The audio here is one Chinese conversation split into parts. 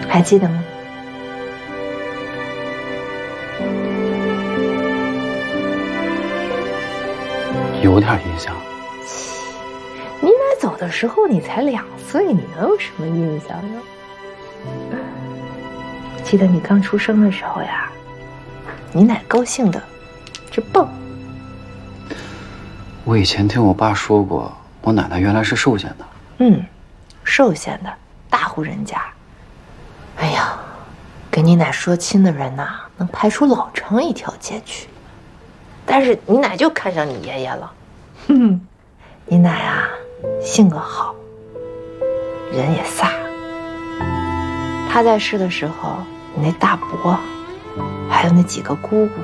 还记得吗？ 有点印象。 你奶走的时候你才2岁，你能有什么印象呢？记得你刚出生的时候呀，你奶高兴的直蹦。 我以前听我爸说过，我奶奶原来是寿县的。 寿县的大户人家。哎呀，给你奶说亲的人呐，能排出老长一条街去。但是你奶就看上你爷爷了。你奶啊，性格好，人也飒。他在世的时候，你那大伯，还有那几个姑姑，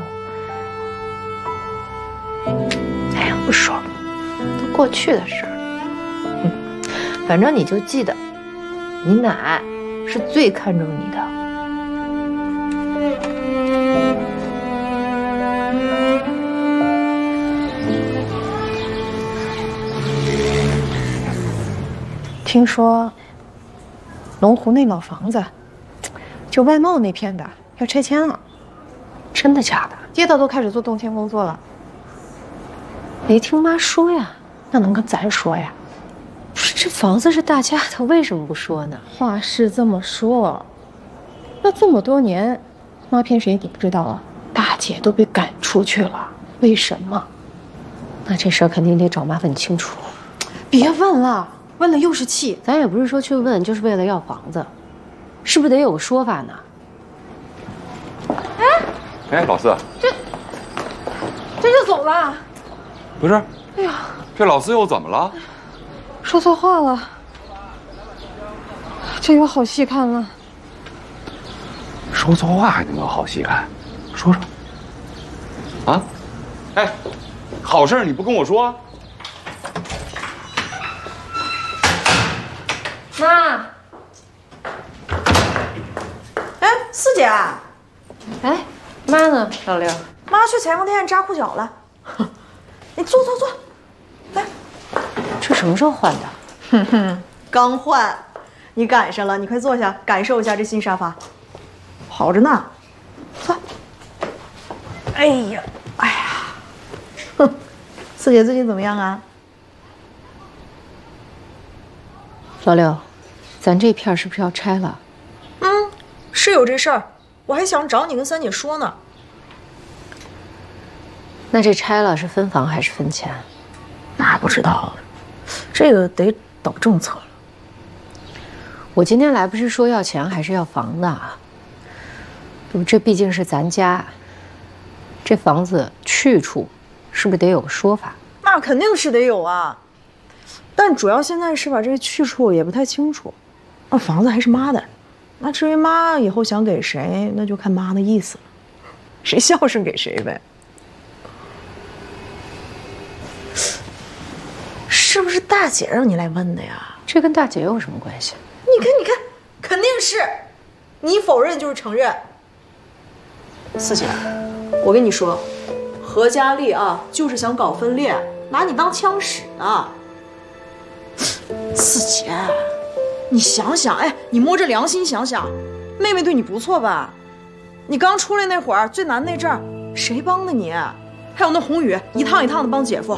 哎呀，不说了，都过去的事儿。反正你就记得，你奶是最看重你的。 听说龙湖那老房子，就外贸那片的要拆迁了。 真的假的？ 街道都开始做动迁工作了。 没听妈说呀？ 那能跟咱说呀？ 不是，这房子是大家的，为什么不说呢？ 话是这么说，那这么多年，妈骗谁你不知道啊？大姐都被赶出去了，为什么？ 那这事儿肯定得找妈问清楚。 别问了，问了又是气。 咱也不是说去问就是为了要房子，是不是得有个说法呢？ 哎，老四， 这就走了？ 不是， 哎呀， 这老四又怎么了？ 说错话了，这有好戏看了。 说错话还能有好戏看？说说。啊？哎，好事你不跟我说？ 妈。 哎，四姐。 哎，妈呢？老六。 妈去裁缝店扎裤脚了。你坐。来。 这什么时候换的？ 刚换。你赶上了，你快坐下，感受一下这新沙发。好着呢。坐。哎呀。哼，四姐最近怎么样啊？ 老六，咱这片是不是要拆了？ 是有这事儿，我还想找你跟三姐说呢。 那这拆了是分房还是分钱？ 那不知道，这个得等政策了。 我今天来不是说要钱还是要房的啊？这毕竟是咱家，这房子去处是不是得有个说法？ 那肯定是得有啊，但主要现在是把这个去处也不太清楚。那房子还是妈的，那至于妈以后想给谁，那就看妈的意思了，谁孝顺给谁呗。是不是大姐让你来问的呀？ 这跟大姐有什么关系？ 你看，肯定是，你否认就是承认。四姐，我跟你说，何佳丽啊，就是想搞分裂，拿你当枪使呢。四姐，你想想，哎，你摸着良心想想，妹妹对你不错吧？你刚出来那会儿，最难那阵儿，谁帮的你？还有那宏宇，一趟一趟的帮姐夫。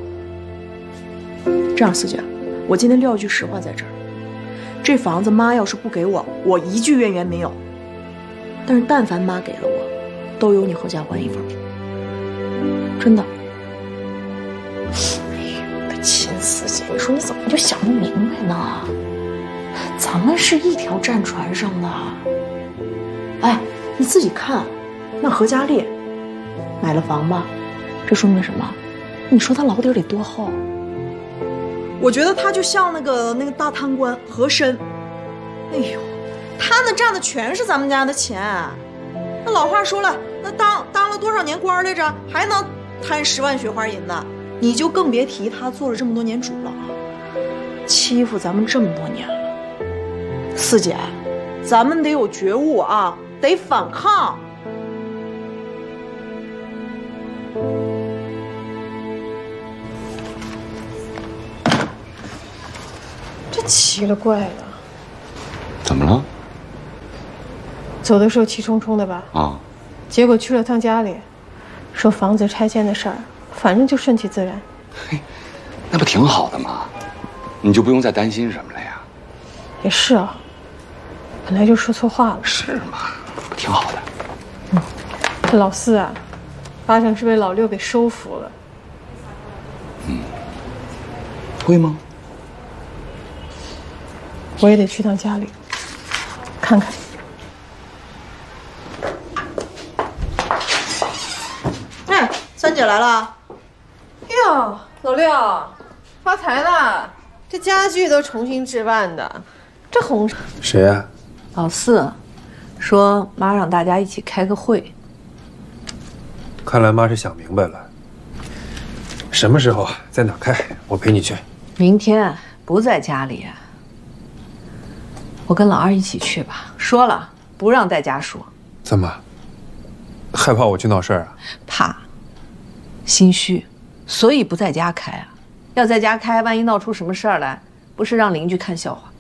这样，四姐，我今天撂句实话在这儿，这房子妈要是不给我，我一句怨言没有。但是但凡妈给了我，都由你何家还一份，真的。哎呦，我的亲四姐，你说你怎么就想不明白呢？咱们是一条战船上的。哎，你自己看，那何佳丽买了房吧，这说明什么？你说她老底得多厚？我觉得他就像那个大贪官和珅，哎呦，他那占的全是咱们家的钱。那老话说了，那当了多少年官来着，还能贪10万雪花银呢？你就更别提他做了这么多年主了啊，欺负咱们这么多年了。四姐，咱们得有觉悟啊，得反抗。 这奇了怪了， 怎么了？ 走的时候气冲冲的吧？ 啊， 结果去了趟家里，说房子拆迁的事儿，反正就顺其自然。 嘿，那不挺好的吗？你就不用再担心什么了呀。 也是啊，本来就说错话了。 是吗？不挺好的。 这老四啊，八成是被老六给收服了。 会吗？ 我也得去趟家里看看。 哎，三姐来了。 哟，老六，发财了！这家具都重新置办的，这红谁呀？ 老四说妈让大家一起开个会。 看来妈是想明白了。什么时候在哪开？我陪你去。 明天不在家里，我跟老二一起去吧。说了不让带家属。 怎么？害怕我去闹事儿啊？ 怕，心虚，所以不在家开啊。要在家开，万一闹出什么事儿来，不是让邻居看笑话。